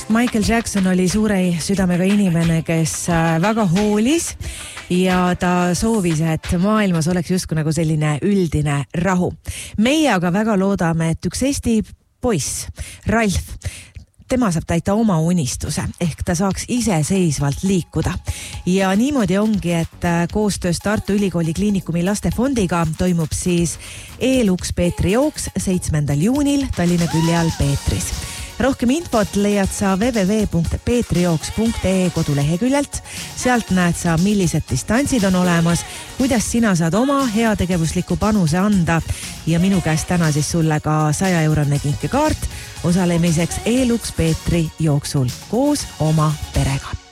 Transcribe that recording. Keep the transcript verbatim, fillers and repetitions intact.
Michael Jackson oli suure südamega inimene, kes väga hoolis ja ta soovis, et maailmas oleks justkui nagu selline üldine rahu. Meie aga väga loodame, et üks Eesti poiss, Ralf, tema saab täita oma unistuse, ehk ta saaks iseseisvalt liikuda. Ja niimoodi ongi, et koostöös Tartu Ülikooli Kliinikumi lastefondiga toimub siis E-Lux Peetri jooks seitsmendal juunil Tallinna külje all Peetris. Rohkem infot leiad sa w w w punkt peetrijooks punkt e koduleheküljelt. Sealt näed sa, millised distantsid on olemas, kuidas sina saad oma heategevusliku panuse anda ja minu käest täna siis sulle ka saja eurone kinkekaart osalemiseks E-Lux Peetri jooksul koos oma perega.